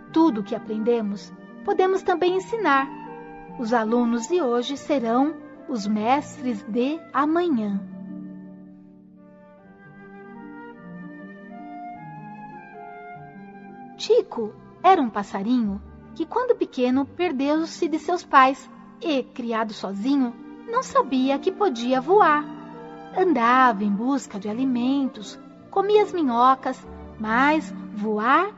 Tudo o que aprendemos, podemos também ensinar. Os alunos de hoje serão os mestres de amanhã. Tico era um passarinho que, quando pequeno, perdeu-se de seus pais e, criado sozinho, não sabia que podia voar. Andava em busca de alimentos, comia as minhocas, mas voar,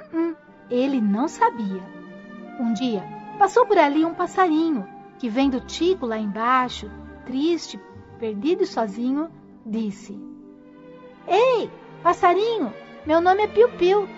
ele não sabia. Um dia, passou por ali um passarinho que, vendo Tico lá embaixo, triste, perdido e sozinho, disse: "Ei, passarinho, meu nome é Piu-Piu.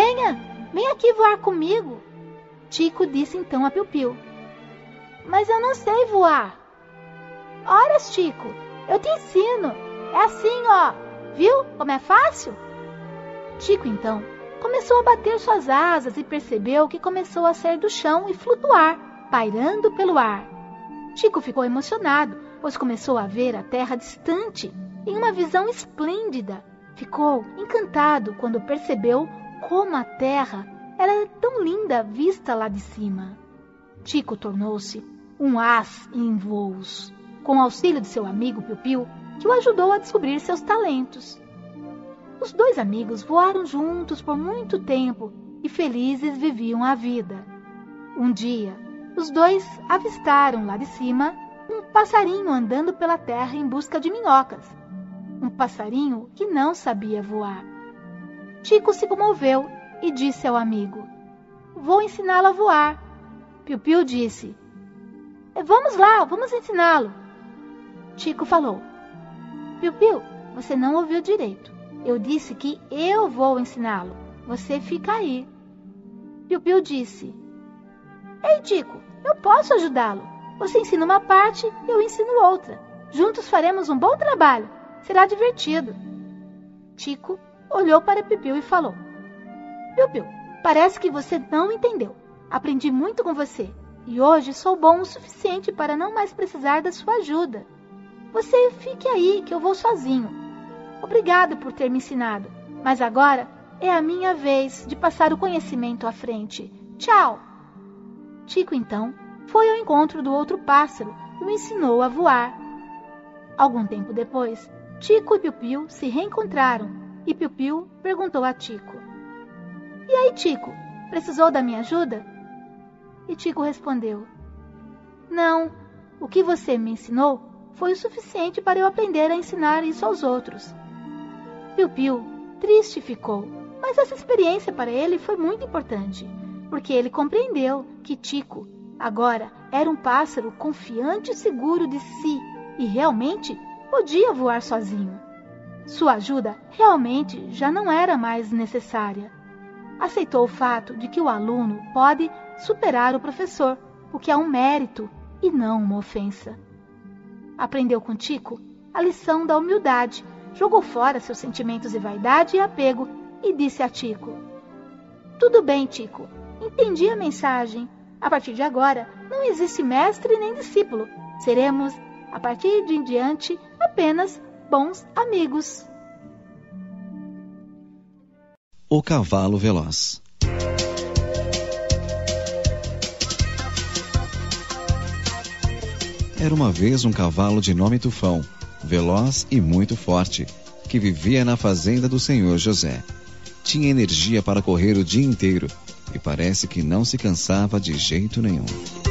Vem aqui voar comigo." Tico disse então a Piu-Piu: "Mas eu não sei voar." "Ora, Tico, eu te ensino. É assim, ó. Viu como é fácil?" Tico então começou a bater suas asas e percebeu que começou a sair do chão e flutuar, pairando pelo ar. Tico ficou emocionado, pois começou a ver a terra distante, em uma visão esplêndida. Ficou encantado quando percebeu como a terra era tão linda vista lá de cima. Tico tornou-se um as em voos, com o auxílio de seu amigo Piu-Piu, que o ajudou a descobrir seus talentos. Os dois amigos voaram juntos por muito tempo e felizes viviam a vida. Um dia, os dois avistaram lá de cima um passarinho andando pela terra em busca de minhocas. Um passarinho que não sabia voar. Tico se comoveu e disse ao amigo: "Vou ensiná-lo a voar." Piu-Piu disse: "Vamos lá, vamos ensiná-lo." Tico falou: "Piu-Piu, você não ouviu direito. Eu disse que eu vou ensiná-lo. Você fica aí." Piu-Piu disse: "Ei, Tico, eu posso ajudá-lo. Você ensina uma parte e eu ensino outra. Juntos faremos um bom trabalho. Será divertido." Tico olhou para Piu-Piu e falou: "Piu-Piu, parece que você não entendeu. Aprendi muito com você e hoje sou bom o suficiente para não mais precisar da sua ajuda. Você fique aí que eu vou sozinho. Obrigado por ter me ensinado, mas agora é a minha vez de passar o conhecimento à frente. Tchau." Tico, então, foi ao encontro do outro pássaro e o ensinou a voar. Algum tempo depois, Tico e Piu-Piu se reencontraram e Piu-Piu perguntou a Tico: "E aí, Tico, precisou da minha ajuda?" E Tico respondeu: "Não, o que você me ensinou foi o suficiente para eu aprender a ensinar isso aos outros." Piu-Piu triste ficou, mas essa experiência para ele foi muito importante, porque ele compreendeu que Tico agora era um pássaro confiante e seguro de si e realmente podia voar sozinho. Sua ajuda realmente já não era mais necessária. Aceitou o fato de que o aluno pode superar o professor, o que é um mérito e não uma ofensa. Aprendeu com Tico a lição da humildade, jogou fora seus sentimentos de vaidade e apego e disse a Tico: "Tudo bem, Tico, entendi a mensagem. A partir de agora, não existe mestre nem discípulo. Seremos, a partir de em diante, apenas bons amigos." O cavalo veloz. Era uma vez um cavalo de nome Tufão, veloz e muito forte, que vivia na fazenda do senhor José. Tinha energia para correr o dia inteiro e parece que não se cansava de jeito nenhum.